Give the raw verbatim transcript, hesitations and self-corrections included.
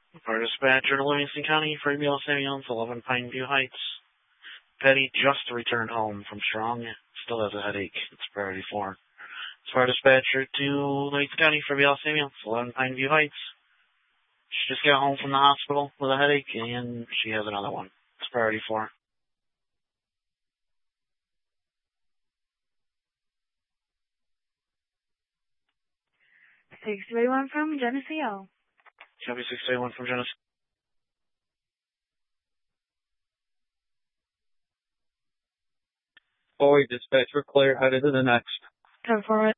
Our dispatcher to Livingston County, Freeville Ambulance, eleven Pineview Heights. Petty just returned home from Strong. Still has a headache. It's priority four. As far as dispatcher to Livingston County, Freeville Ambulance, eleven Pineview Heights. She just got home from the hospital with a headache, and she has another one. It's priority four. six three one from Geneseo. Copy six three one from Geneseo. Boy, dispatcher, clear, headed to the next. Go for it.